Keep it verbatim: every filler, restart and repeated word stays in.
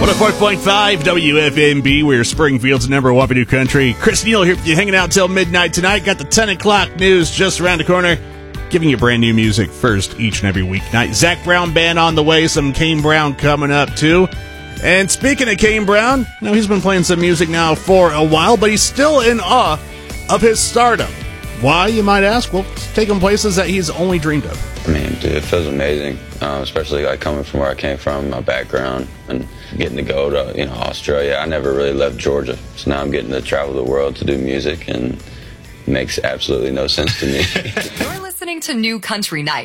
one oh four point five W F M B, we're Springfield's number one new country. Chris Neal here for you, hanging out till midnight tonight. Got the ten o'clock news just around the corner, giving you brand new music first each and every weeknight. Zac Brown Band on the way, some Kane Brown coming up too. And speaking of Kane Brown, you know, he's been playing some music now for a while, but he's still in awe of his stardom. Why, you might ask? Well, it's taking places that he's only dreamed of. I mean, dude, it feels amazing, um, especially like coming from where I came from, my background, and getting to go to, you know, Australia. I never really left Georgia, so now I'm getting to travel the world to do music, and it makes absolutely no sense to me. You're listening to New Country Night.